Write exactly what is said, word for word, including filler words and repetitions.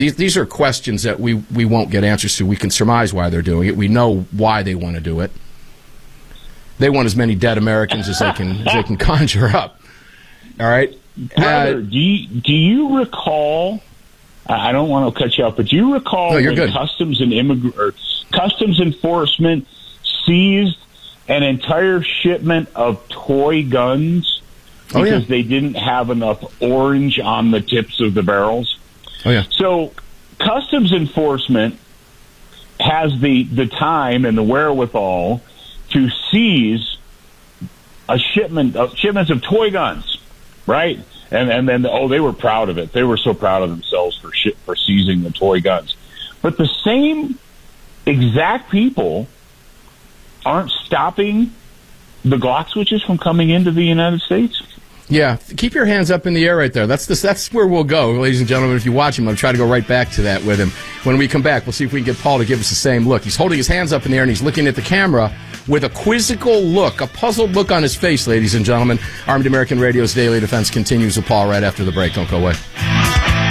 These, these are questions that we, we won't get answers to. We can surmise why they're doing it. We know why they want to do it. They want as many dead Americans as they can as they can conjure up. All right? Brother, Uh, do you, do you recall, I don't want to cut you off, but do you recall no, you're when good. Customs and Immig- or Customs Enforcement seized an entire shipment of toy guns because oh, yeah. they didn't have enough orange on the tips of the barrels? Oh, yeah. So Customs Enforcement has the, the time and the wherewithal to seize a shipment of shipments of toy guns, right? And and then oh, they were proud of it. They were so proud of themselves for shi for seizing the toy guns. But the same exact people aren't stopping the Glock switches from coming into the United States. Yeah, keep your hands up in the air right there. That's this, that's where we'll go, ladies and gentlemen. If you watch him, I'll try to go right back to that with him. When we come back, we'll see if we can get Paul to give us the same look. He's holding his hands up in the air, and he's looking at the camera with a quizzical look, a puzzled look on his face, ladies and gentlemen. Armed American Radio's Daily Defense continues with Paul right after the break. Don't go away.